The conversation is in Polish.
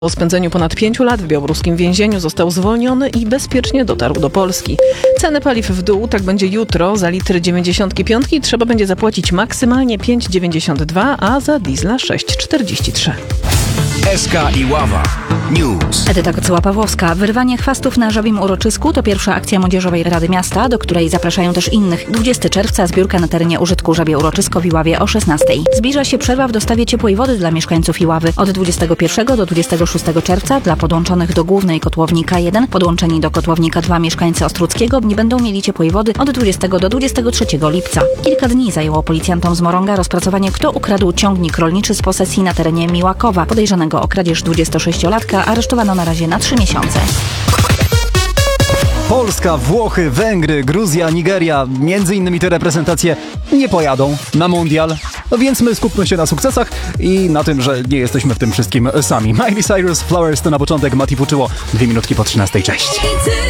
Po spędzeniu ponad 5 lat w białoruskim więzieniu został zwolniony i bezpiecznie dotarł do Polski. Ceny paliw w dół, tak będzie jutro. Za litr 95 trzeba będzie zapłacić maksymalnie 5,92, a za diesla 6,43. SK i Ława. News. Edyta Kocyła-Pawłowska. Wyrwanie chwastów na Żabim Uroczysku to pierwsza akcja Młodzieżowej Rady Miasta, do której zapraszają też innych. 20 czerwca zbiórka na terenie użytku Żabie Uroczysko w Iławie o 16. Zbliża się przerwa w dostawie ciepłej wody dla mieszkańców Iławy. Od 21 do 26 czerwca dla podłączonych do głównej kotłowni K1, podłączeni do kotłowni K2 mieszkańcy Ostródzkiego nie będą mieli ciepłej wody od 20 do 23 lipca. Kilka dni zajęło policjantom z Morąga rozpracowanie, kto ukradł ciągnik rolniczy z posesji na terenie Miłakowa. Podejrzanego o kradzież 26-latka aresztowano na razie na 3 miesiące. Polska, Włochy, Węgry, Gruzja, Nigeria, między innymi te reprezentacje nie pojadą na mundial, więc my skupmy się na sukcesach i na tym, że nie jesteśmy w tym wszystkim sami. Miley Cyrus, Flowers to na początek, Mati Fuczyło, 2 minutki po 13. Cześć.